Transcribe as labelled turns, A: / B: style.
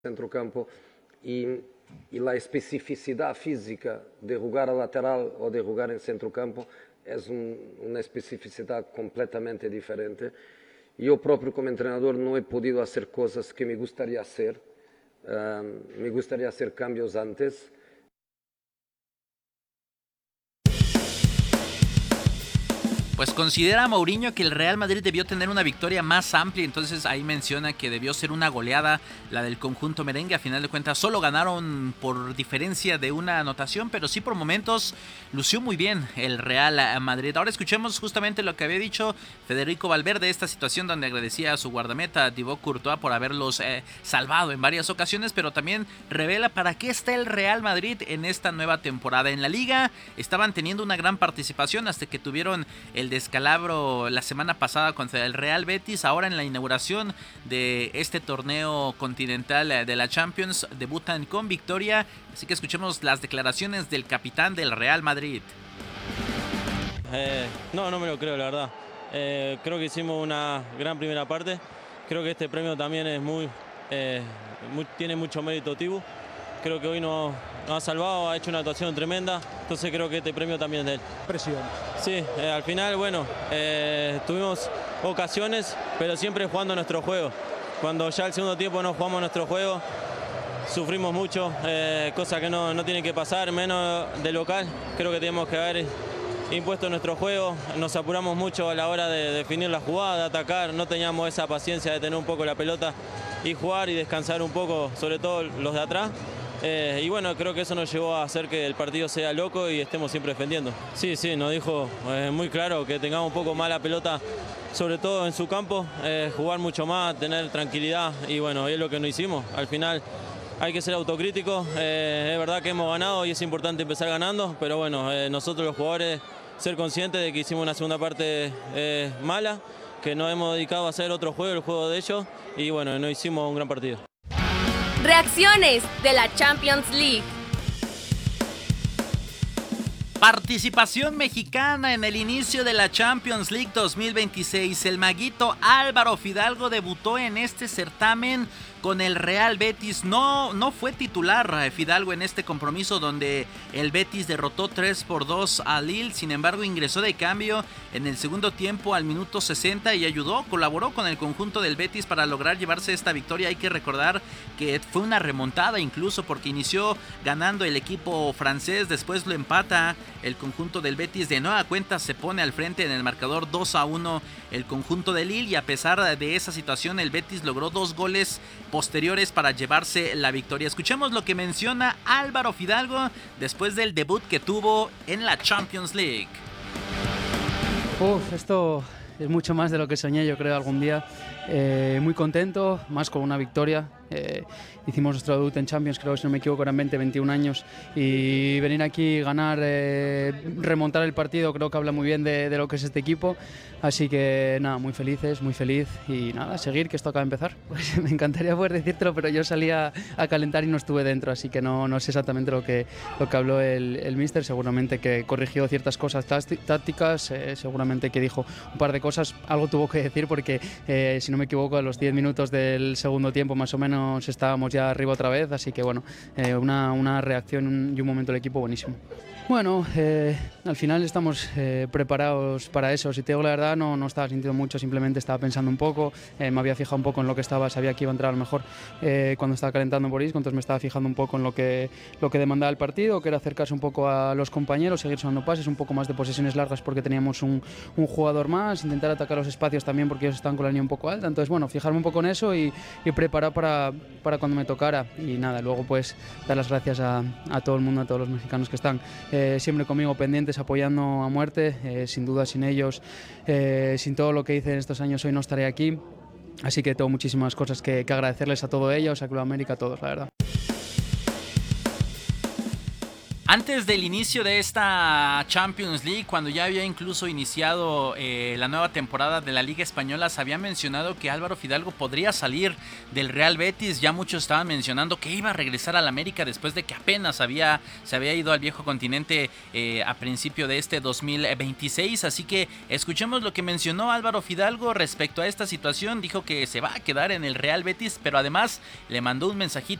A: centrocampo y la especificidad física de jugar a lateral o de jugar en centrocampo es una especificidad completamente diferente. Yo propio como entrenador no he podido hacer cosas que me gustaría hacer. Me gustaría hacer cambios antes.
B: Pues considera Mourinho que el Real Madrid debió tener una victoria más amplia, entonces ahí menciona que debió ser una goleada la del conjunto merengue. A final de cuentas solo ganaron por diferencia de una anotación, pero sí por momentos lució muy bien el Real Madrid. Ahora escuchemos justamente lo que había dicho Federico Valverde, esta situación donde agradecía a su guardameta Thibaut Courtois por haberlos salvado en varias ocasiones, pero también revela para qué está el Real Madrid en esta nueva temporada. En la Liga estaban teniendo una gran participación hasta que tuvieron el descalabro la semana pasada contra el Real Betis. Ahora en la inauguración de este torneo continental de la Champions debutan con victoria, así que escuchemos las declaraciones del capitán del Real Madrid.
C: No me lo creo, la verdad. Creo que hicimos una gran primera parte. Creo que este premio también es tiene mucho mérito Thibaut. Creo que hoy nos ha salvado, ha hecho una actuación tremenda, entonces creo que este premio también es de él.
D: Presión.
C: Sí, al final, bueno, tuvimos ocasiones, pero siempre jugando nuestro juego. Cuando ya el segundo tiempo no jugamos nuestro juego, sufrimos mucho, cosa que no tiene que pasar, menos de local. Creo que tenemos que haber impuesto nuestro juego, nos apuramos mucho a la hora de definir la jugada, de atacar, no teníamos esa paciencia de tener un poco la pelota y jugar y descansar un poco, sobre todo los de atrás. Y bueno, creo que eso nos llevó a hacer que el partido sea loco y estemos siempre defendiendo. Sí, nos dijo muy claro que tengamos un poco más la pelota, sobre todo en su campo, jugar mucho más, tener tranquilidad y bueno, es lo que no hicimos. Al final hay que ser autocríticos, es verdad que hemos ganado y es importante empezar ganando, pero bueno, nosotros los jugadores ser conscientes de que hicimos una segunda parte mala, que nos hemos dedicado a hacer otro juego, el juego de ellos y bueno, no hicimos un gran partido.
E: Reacciones de la Champions League.
B: Participación mexicana en el inicio de la Champions League 2026. El maguito Álvaro Fidalgo debutó en este certamen con el Real Betis. No fue titular Fidalgo en este compromiso donde el Betis derrotó 3-2 a Lille. Sin embargo, ingresó de cambio en el segundo tiempo al minuto 60 y colaboró con el conjunto del Betis para lograr llevarse esta victoria. Hay que recordar que fue una remontada incluso porque inició ganando el equipo francés, después lo empata el conjunto del Betis, de nueva cuenta se pone al frente en el marcador 2-1 el conjunto de Lille y a pesar de esa situación el Betis logró 2 goles posteriores para llevarse la victoria. Escuchemos lo que menciona Álvaro Fidalgo después del debut que tuvo en la Champions League.
D: Esto es mucho más de lo que soñé, yo creo, algún día. Muy contento, más con una victoria. Hicimos nuestro debut en Champions, creo que si no me equivoco eran 20-21 años y venir aquí, ganar, remontar el partido, creo que habla muy bien de lo que es este equipo, así que nada, muy felices, muy feliz y nada, seguir, que esto acaba de empezar. Pues me encantaría poder decírtelo, pero yo salí a calentar y no estuve dentro, así que no sé exactamente lo que habló el míster, seguramente que corrigió ciertas cosas tácticas, seguramente que dijo un par de cosas, algo tuvo que decir porque si no me equivoco a los 10 minutos del segundo tiempo más o menos estábamos ya arriba otra vez, así que bueno, una reacción y un momento del equipo buenísimo. Bueno, al final estamos preparados para eso. Si te digo la verdad, no estaba sintiendo mucho, simplemente estaba pensando un poco, me había fijado un poco en lo que sabía que iba a entrar a lo mejor cuando estaba calentando por Isco, entonces me estaba fijando un poco en lo que demandaba el partido, que era acercarse un poco a los compañeros, seguir sonando pases, un poco más de posesiones largas porque teníamos un jugador más, intentar atacar los espacios también porque ellos estaban con la línea un poco alta, entonces bueno, fijarme un poco en eso y preparar para cuando me tocara y nada, luego pues dar las gracias a todo el mundo, a todos los mexicanos que están siempre conmigo pendientes, apoyando a muerte, sin duda sin ellos, sin todo lo que hice en estos años hoy no estaré aquí, así que tengo muchísimas cosas que agradecerles a todos ellos, a Club América, a todos, la verdad.
B: Antes del inicio de esta Champions League, cuando ya había incluso iniciado la nueva temporada de la Liga Española, se había mencionado que Álvaro Fidalgo podría salir del Real Betis. Ya muchos estaban mencionando que iba a regresar al América después de que apenas se había ido al viejo continente a principio de este 2026. Así que escuchemos lo que mencionó Álvaro Fidalgo respecto a esta situación. Dijo que se va a quedar en el Real Betis, pero además le mandó un mensajito